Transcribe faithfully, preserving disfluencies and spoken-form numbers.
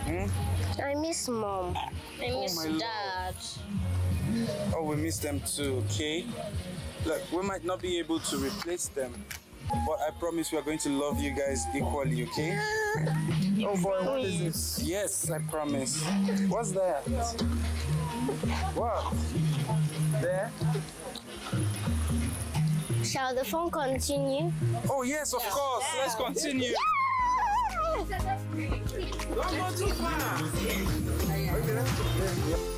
Hmm? I miss mom. I miss my dad. Oh, we miss them too, okay? Look, we might not be able to replace them, but I promise we are going to love you guys equally, okay? Oh boy, what is this? Yes, I promise. What's that? What? There? Shall the phone continue? Oh yes, of course. Let's continue. Don't go too far. Okay, let's go.